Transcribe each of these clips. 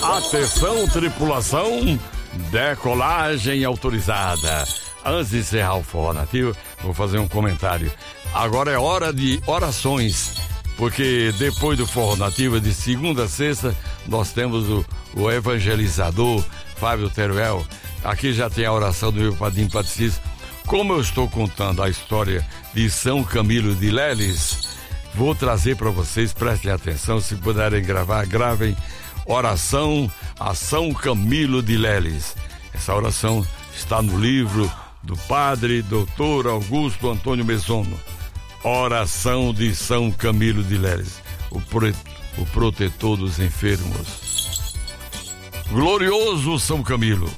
Atenção, tripulação, decolagem autorizada. Antes de encerrar o Forró Nativo, vou fazer um comentário. Agora é hora de orações, porque depois do Forró Nativo, de segunda a sexta, nós temos o evangelizador Fábio Teruel. Aqui já tem a oração do meu padrinho Patricício. Como eu estou contando a história de São Camilo de Leles, vou trazer para vocês, prestem atenção, se puderem gravar, gravem. Oração a São Camilo de Leles. Essa oração está no livro do padre Dr. Augusto Antônio Mesono. Oração de São Camilo de Leles, o protetor dos enfermos. Glorioso São Camilo,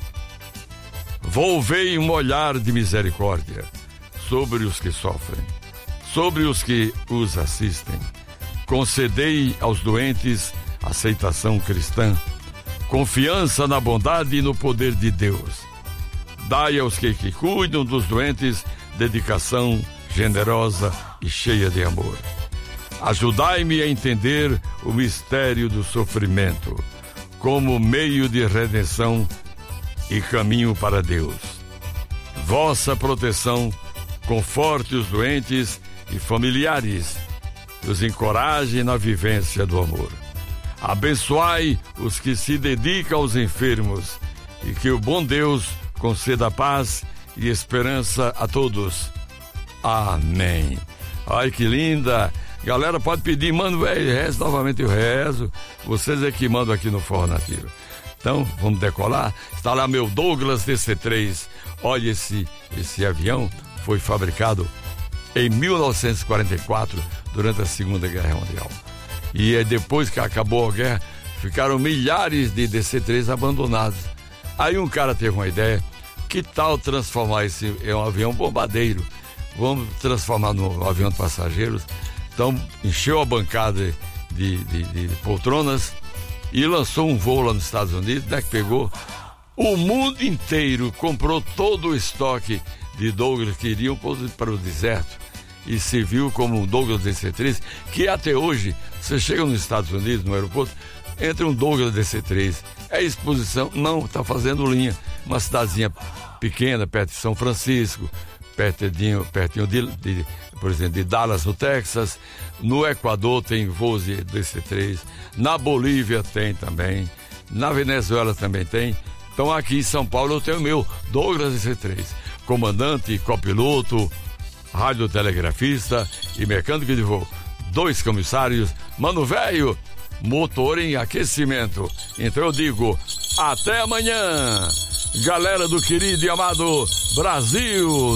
volvei um olhar de misericórdia sobre os que sofrem, sobre os que os assistem. Concedei aos doentes aceitação cristã, confiança na bondade e no poder de Deus. Dai aos que cuidam dos doentes dedicação generosa e cheia de amor. Ajudai-me a entender o mistério do sofrimento como meio de redenção e caminho para Deus. Vossa proteção conforte os doentes e familiares, os encoraje na vivência do amor. Abençoai os que se dedicam aos enfermos e que o bom Deus conceda paz e esperança a todos. Amém. Ai, que linda. Galera, pode pedir, mano, velho, rezo novamente, eu rezo. Vocês é que mandam aqui no Forró Nativo. Então, vamos decolar. Está lá meu Douglas DC-3. Olha, esse avião foi fabricado em 1944, durante a Segunda Guerra Mundial. E depois que acabou a guerra, ficaram milhares de DC-3 abandonados. Aí um cara teve uma ideia, que tal transformar esse em um avião bombardeiro? Vamos transformar no avião de passageiros. Então, encheu a bancada de poltronas e lançou um voo lá nos Estados Unidos, né, que pegou o mundo inteiro, comprou todo o estoque de Douglas que iriam para o deserto e serviu como um Douglas DC-3, que até hoje, você chega nos Estados Unidos, no aeroporto, entra um Douglas DC-3, é exposição, não, está fazendo linha, uma cidadezinha pequena, perto de São Francisco, pertinho por exemplo, de Dallas, no Texas. No Equador tem voos de DC-3, na Bolívia tem também, na Venezuela também tem. Então aqui em São Paulo eu tenho o meu Douglas DC-3, comandante, copiloto, radiotelegrafista e mecânico de voo. 2 comissários, mano velho, motor em aquecimento. Então eu digo, até amanhã, galera do querido e amado Brasil,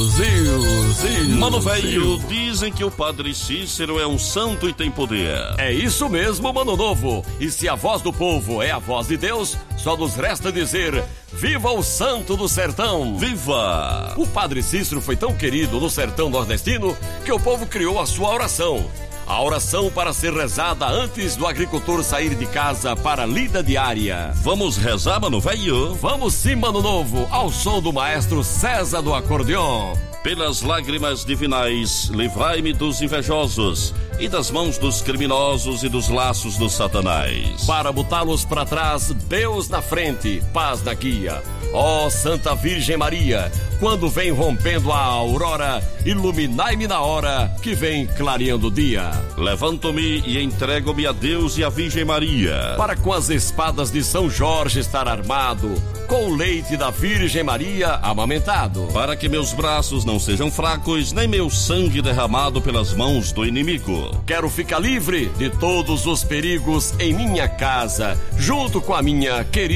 Zil. Mano velho, dizem que o Padre Cícero é um santo e tem poder. É isso mesmo, mano novo. E se a voz do povo é a voz de Deus, só nos resta dizer, viva o santo do sertão. Viva! O Padre Cícero foi tão querido no sertão nordestino que o povo criou a sua oração. A oração para ser rezada antes do agricultor sair de casa para a lida diária. Vamos rezar, mano velho? Vamos sim, mano novo, ao som do maestro César do acordeon. Pelas lágrimas divinais, livrai-me dos invejosos e das mãos dos criminosos e dos laços do Satanás. Para botá-los para trás, Deus na frente, paz na guia. Ó Santa Virgem Maria, quando vem rompendo a aurora, iluminai-me na hora que vem clareando o dia. Levanto-me e entrego-me a Deus e a Virgem Maria, para com as espadas de São Jorge estar armado, com o leite da Virgem Maria amamentado, para que meus braços não sejam fracos, nem meu sangue derramado pelas mãos do inimigo. Quero ficar livre de todos os perigos em minha casa, junto com a minha querida